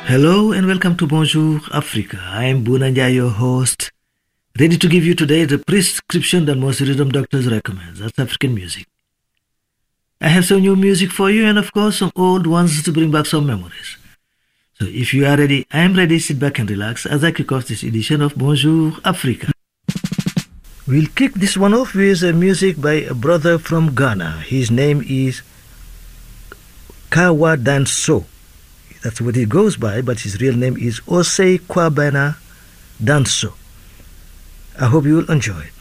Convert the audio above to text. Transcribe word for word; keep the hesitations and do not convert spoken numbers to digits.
Hello and welcome to Bonjour Africa. I am Bunanja, your host, ready to give you today the prescription that most rhythm doctors recommend. That's African music. I have some new music for you and of course some old ones to bring back some memories. So if you are ready, I am ready. Sit back and relax as I kick off this edition of Bonjour Africa. We'll kick this one off with uh, music by a brother from Ghana. His name is Kawa Danso. That's what he goes by, but his real name is Osei Kwabena Danso. I hope you will enjoy it.